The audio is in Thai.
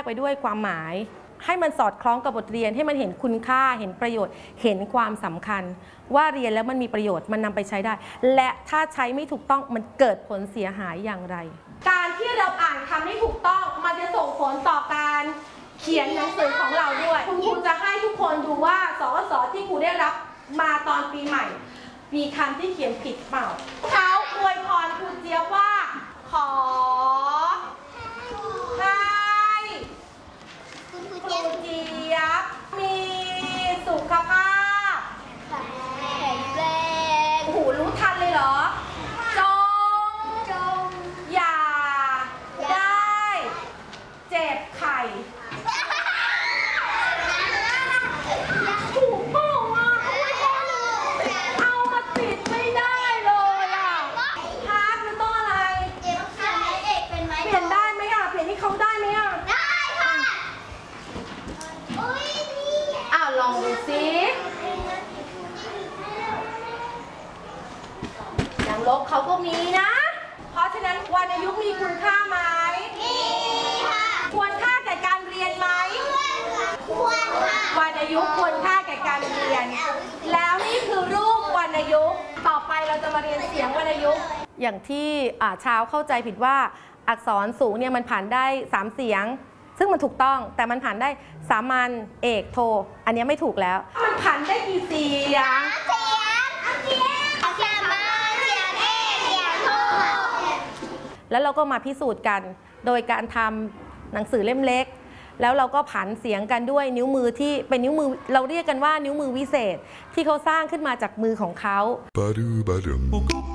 ไปด้วยความหมายให้มันสอดคล้องกับบทเรียนให้มันเห็นคุณค่าเห็นประโยชน์เห็นความสำคัญว่าเรียนแล้วมันมีประโยชน์มันนำไปใช้ได้และถ้าใช้ไม่ถูกต้องมันเกิดผลเสียหายอย่างไรการที่เราอ่านคำให้ถูกต้องมันจะส่งผลต่อการเขียนหนังสือของเราด้วยคุณครูจะให้ทุกคนดูว่าสวสที่ครูได้รับมาตอนปีใหม่มีคำที่เขียนผิดเปล่าเขาอวยพรครูเจี๊ยบว่าขอให้ครูเจี๊ยบมีสุขภาพแข็งแรงโอ้โหรู้ทันเลยเหรอจงอย่าได้เจ็บไข้ถูกเปล่าวะเอามาติดไม่ได้เลยอ่ะฮาร์ดมันต้องอะไรเปลี่ยนได้ไหมอ่ะเปลี่ยนให้เขาได้ไหมอ่ะได้ค่ะอ้าวลองดูสิอย่างลบเขาก็มีนะเพราะฉะนั้นวรรณยุกต์มีคุณค่าไหมมีค่ะควรค่าแก่การเรียนไหมควรค่ะวรรณยุกต์ควรค่าแก่การเรียนแล้วนี่คือรูปวรรณยุกต์ต่อไปเราจะมาเรียนเสียงวรรณยุกต์อย่างที่เช้าเข้าใจผิดว่าอักษรสูงเนี่ยมันผ่านได้3เสียงซึ่งมันถูกต้องแต่มันผ่านได้สามัญเอกโทอันนี้ไม่ถูกแล้วมันผ่านได้กี่เสียงแล้วเราก็มาพิสูจน์กันโดยการทำหนังสือเล่มเล็กแล้วเราก็ผันเสียงกันด้วยนิ้วมือที่เป็นนิ้วมือเราเรียกกันว่านิ้วมือวิเศษที่เขาสร้างขึ้นมาจากมือของเขา